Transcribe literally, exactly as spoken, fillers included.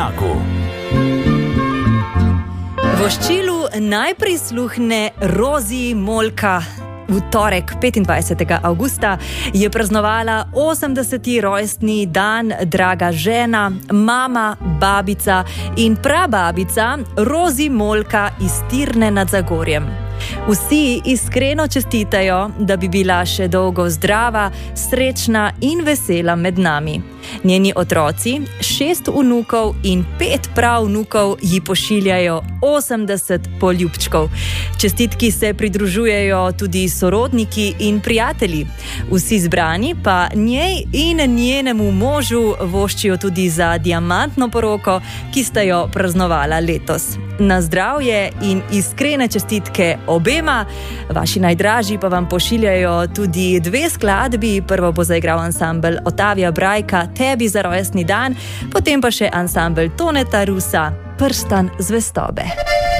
Voščilu naj prisluhne Rozi Molka. V torek, petindvajsetega avgusta, je praznovala osemdeseti rojstni dan draga žena, mama, babica in prababica Rozi Molka iz Tirne nad Zagorjem. Vsi iskreno čestitajo, da bi bila še dolgo zdrava, srečna in vesela med nami. Njeni otroci, šest vnukov in pet pravnukov ji pošiljajo osemdeset poljubčkov. Čestitki se pridružujejo tudi sorodniki in prijatelji. Vsi zbrani pa njej in njenemu možu voščijo tudi za diamantno poroko, ki sta jo praznovala letos. Na zdravje in iskrene čestitke obema, vaši najdražji pa vam pošiljajo tudi dve skladbi. Prvo bo zaigral ansambel Otavija Brajka, Tebi za rojstni dan, potem pa še ansambel Toneta Rusa, Prstan zvestobe.